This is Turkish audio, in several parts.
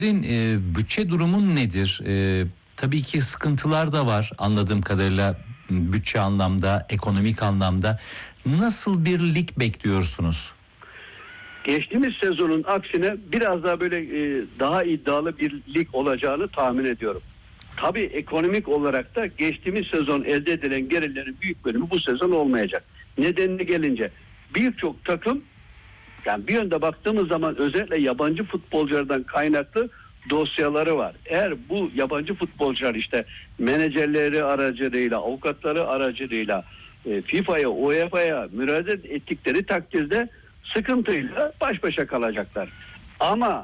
Bütçe durumun nedir? Tabii ki sıkıntılar da var anladığım kadarıyla, bütçe anlamda, ekonomik anlamda. Nasıl bir lig bekliyorsunuz? Geçtiğimiz sezonun aksine biraz daha böyle daha iddialı bir lig olacağını tahmin ediyorum. Tabii ekonomik olarak da geçtiğimiz sezon elde edilen gelirlerin büyük bölümü bu sezon olmayacak. Nedenine gelince birçok takım, yani bir yönde baktığımız zaman özellikle yabancı futbolculardan kaynaklı dosyaları var. Eğer bu yabancı futbolcular işte menajerleri aracılığıyla, avukatları aracılığıyla FIFA'ya, UEFA'ya müracaat ettikleri takdirde sıkıntıyla baş başa kalacaklar. Ama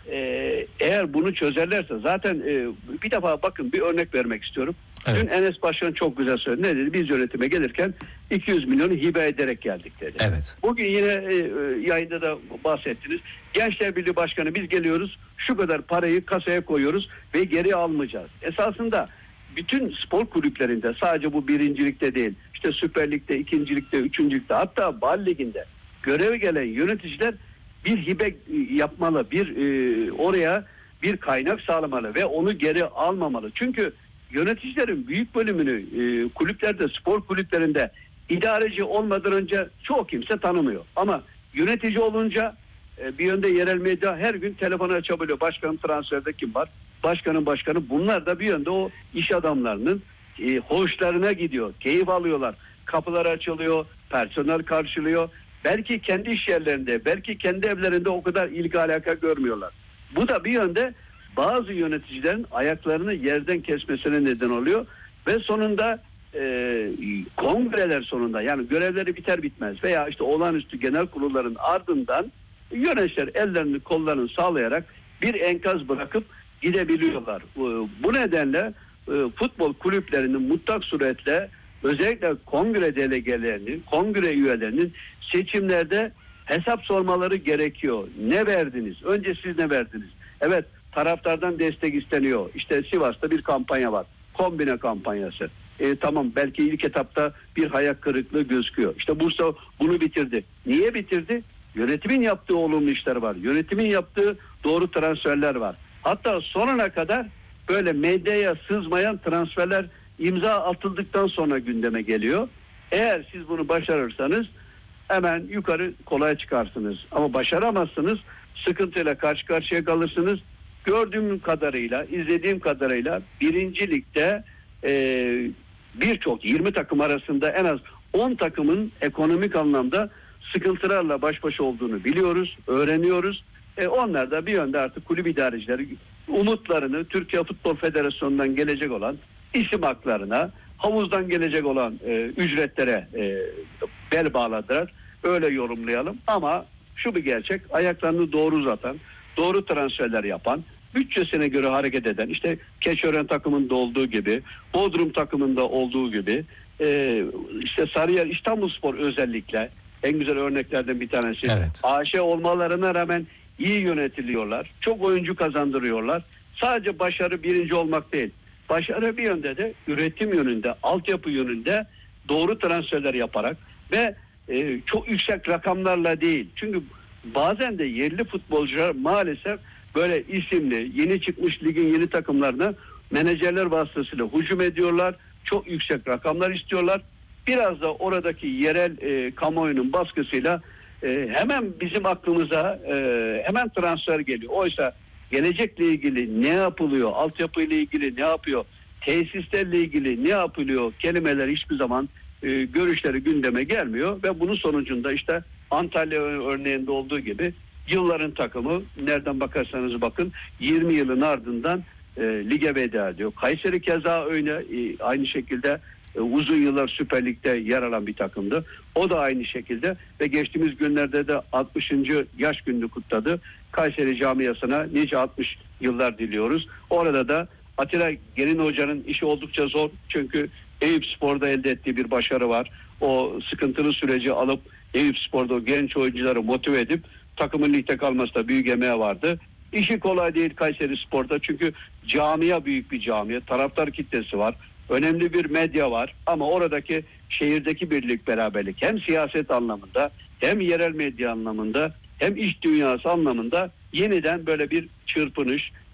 eğer bunu çözerlerse zaten bir defa bakın, bir örnek vermek istiyorum. Evet. Dün Enes Başkan çok güzel söyledi. Ne dedi? Biz yönetime gelirken 200 milyonu hibe ederek geldik dedi. Evet. Bugün yine yayında da bahsettiniz. Gençler Birliği Başkanı, biz geliyoruz, şu kadar parayı kasaya koyuyoruz ve geri almayacağız. Esasında bütün spor kulüplerinde, sadece bu birincilikte değil, işte Süper Lig'de, ikincilikte, üçüncülükte, hatta Bal Ligi'nde göreve gelen yöneticiler bir hibe yapmalı, oraya bir kaynak sağlamalı ve onu geri almamalı. Çünkü yöneticilerin büyük bölümünü kulüplerde, spor kulüplerinde idareci olmadan önce çoğu kimse tanımıyor. Ama yönetici olunca bir yönde yerel medya her gün telefonu açabiliyor. Başkanın transferde kim var? Başkanın başkanı. Bunlar da bir yönde o iş adamlarının hoşlarına gidiyor. Keyif alıyorlar. Kapılar açılıyor. Personel karşılıyor. Belki kendi iş yerlerinde, belki kendi evlerinde o kadar ilgi alaka görmüyorlar. Bu da bir yönde bazı yöneticilerin ayaklarını yerden kesmesine neden oluyor. Ve sonunda kongreler sonunda, yani görevleri biter bitmez veya işte olağanüstü genel kurulların ardından yöneticiler ellerini kollarını sağlayarak bir enkaz bırakıp gidebiliyorlar. Bu nedenle futbol kulüplerinin mutlak suretle özellikle kongre delegelerinin, kongre üyelerinin seçimlerde hesap sormaları gerekiyor. Ne verdiniz? Önce siz ne verdiniz? Evet, taraftardan destek isteniyor. İşte Sivas'ta bir kampanya var. Kombine kampanyası. Tamam, belki ilk etapta bir hayal kırıklığı gözüküyor. İşte Bursa bunu bitirdi. Niye bitirdi? Yönetimin yaptığı olumlu işler var. Yönetimin yaptığı doğru transferler var. Hatta sonuna kadar böyle medyaya sızmayan transferler imza atıldıktan sonra gündeme geliyor. Eğer siz bunu başarırsanız hemen yukarı kolay çıkarsınız. Ama başaramazsınız, sıkıntıyla karşı karşıya kalırsınız. Gördüğüm kadarıyla, izlediğim kadarıyla birinci ligde birçok 20 takım arasında en az 10 takımın ekonomik anlamda sıkıntılarla baş başa olduğunu biliyoruz, öğreniyoruz. Onlar da bir yönde artık kulüp idarecileri umutlarını Türkiye Futbol Federasyonu'ndan gelecek olan isim haklarına, havuzdan gelecek olan ücretlere bel bağladılar. Öyle yorumlayalım. Ama şu bir gerçek: ayaklarını doğru uzatan, doğru transferler yapan, bütçesine göre hareket eden, işte Keçiören takımında olduğu gibi, Bodrum takımında olduğu gibi, işte Sarıyer, İstanbulspor özellikle en güzel örneklerden bir tanesi. Evet. AŞ olmalarına rağmen iyi yönetiliyorlar. Çok oyuncu kazandırıyorlar. Sadece başarı birinci olmak değil. Başarı bir yönde de üretim yönünde, altyapı yönünde doğru transferler yaparak ve çok yüksek rakamlarla değil. Çünkü bazen de yerli futbolcular maalesef böyle isimli, yeni çıkmış ligin yeni takımlarına menajerler vasıtasıyla hücum ediyorlar. Çok yüksek rakamlar istiyorlar. Biraz da oradaki yerel kamuoyunun baskısıyla hemen bizim aklımıza hemen transfer geliyor. Oysa gelecekle ilgili ne yapılıyor, altyapıyla ilgili ne yapıyor, tesislerle ilgili ne yapılıyor kelimeler hiçbir zaman görüşleri gündeme gelmiyor ve bunun sonucunda işte Antalya örneğinde olduğu gibi yılların takımı, nereden bakarsanız bakın, 20 yılın ardından lige veda ediyor. Kayseri keza öyle, aynı şekilde uzun yıllar Süper Lig'de yer alan bir takımdı. O da aynı şekilde ve geçtiğimiz günlerde de 60. yaş gününü kutladı. Kayseri camiasına nice 60 yıllar diliyoruz. Orada da Atilla Gelin Hoca'nın işi oldukça zor. Çünkü Eyüpspor'da elde ettiği bir başarı var. O sıkıntılı süreci alıp Eyüpspor'da o genç oyuncuları motive edip takımın ligde kalmasında büyük emeği vardı. İşi kolay değil Kayserispor'da, çünkü camia büyük bir camia. Taraftar kitlesi var. Önemli bir medya var. Ama oradaki şehirdeki birlik, beraberlik hem siyaset anlamında hem yerel medya anlamında hem iş dünyası anlamında yeniden böyle bir çırpınış,